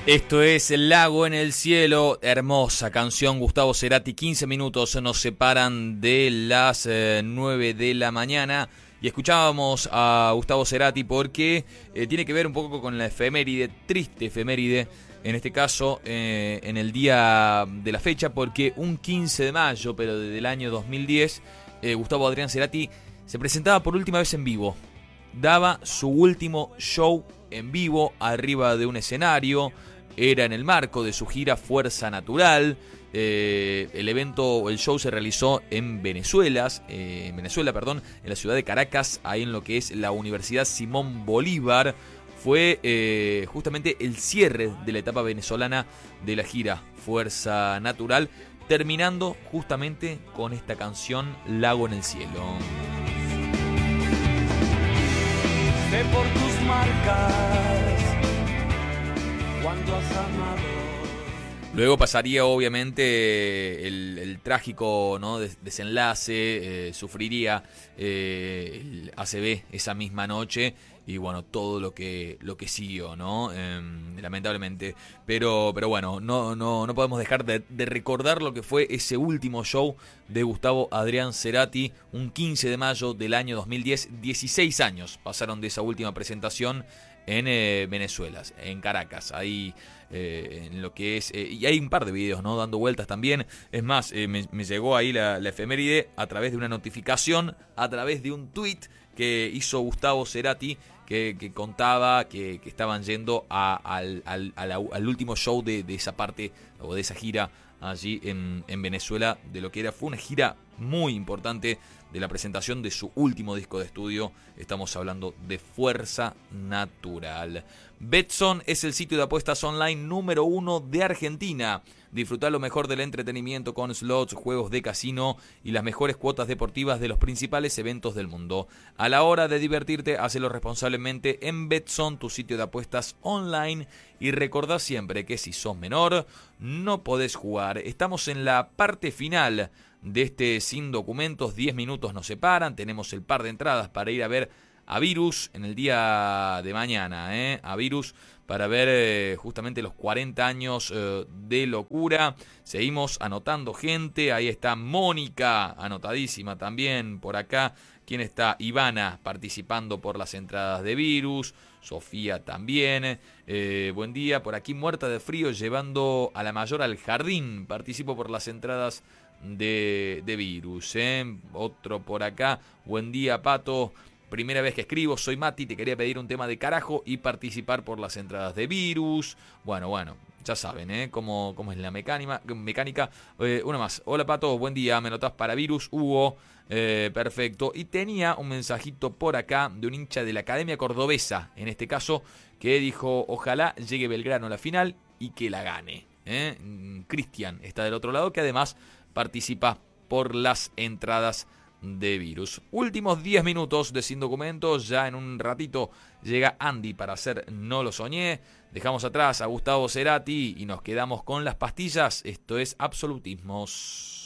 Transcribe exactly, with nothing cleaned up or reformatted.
Esto es El Lago en el Cielo, hermosa canción, Gustavo Cerati. Quince minutos nos separan de las eh, nueve de la mañana y escuchábamos a Gustavo Cerati porque eh, tiene que ver un poco con la efeméride, triste efeméride, en este caso eh, en el día de la fecha, porque un quince de mayo, pero del año dos mil diez, eh, Gustavo Adrián Cerati se presentaba por última vez en vivo. Daba su último show en vivo arriba de un escenario. Era en el marco de su gira Fuerza Natural. Eh, el evento, el show se realizó en Venezuela, eh, en Venezuela, perdón, en la ciudad de Caracas, ahí en lo que es la Universidad Simón Bolívar. Fue eh, justamente el cierre de la etapa venezolana de la gira Fuerza Natural, terminando justamente con esta canción Lago en el Cielo. Sé por tus marcas cuando has amado. Luego pasaría obviamente el, el trágico, ¿no?, des, desenlace, eh, sufriría eh, el A C V esa misma noche y bueno, todo lo que lo que siguió, ¿no? Eh, lamentablemente. Pero, pero bueno, no, no, no podemos dejar de, de recordar lo que fue ese último show de Gustavo Adrián Cerati, un quince de mayo del año dos mil diez. dieciséis años pasaron de esa última presentación en eh, Venezuela, en Caracas, ahí eh, en lo que es, eh, y hay un par de videos, ¿no?, dando vueltas también. Es más, eh, me, me llegó ahí la, la efeméride a través de una notificación, a través de un tweet que hizo Gustavo Cerati, que, que contaba que, que estaban yendo a, al, al, al, al último show de, de esa parte, o de esa gira allí en, en Venezuela, de lo que era, fue una gira muy importante de la presentación de su último disco de estudio. Estamos hablando de Fuerza Natural. Betson es el sitio de apuestas online número uno de Argentina. Disfrutar lo mejor del entretenimiento con slots, juegos de casino y las mejores cuotas deportivas de los principales eventos del mundo. A la hora de divertirte, hacelo responsablemente en Betson, tu sitio de apuestas online. Y recordá siempre que si sos menor, no podés jugar. Estamos en la parte final de este Sin Documentos. diez minutos nos separan. Tenemos el par de entradas para ir a ver a Virus en el día de mañana, ¿eh? A Virus para ver eh, justamente los cuarenta años eh, de locura. Seguimos anotando gente. Ahí está Mónica, anotadísima también por acá. ¿Quién está? Ivana, participando por las entradas de Virus. Sofía también. Eh, buen día. Por aquí muerta de frío llevando a la mayor al jardín. Participo por las entradas de, de Virus, ¿eh? Otro por acá. Buen día, Pato. Primera vez que escribo, soy Mati, te quería pedir un tema de carajo y participar por las entradas de Virus. Bueno, bueno, ya saben, ¿eh? Cómo, cómo es la mecánica. mecánica. Eh, una más. Hola, Pato, buen día, me notás para Virus, Hugo. Eh, perfecto. Y tenía un mensajito por acá de un hincha de la Academia Cordobesa, en este caso, que dijo, ojalá llegue Belgrano a la final y que la gane. ¿eh? Cristian está del otro lado, que además participa por las entradas de Virus. Últimos diez minutos de Sin Documentos. Ya en un ratito llega Andy para hacer No lo soñé. Dejamos atrás a Gustavo Cerati y nos quedamos con las pastillas. Esto es Absolutismos.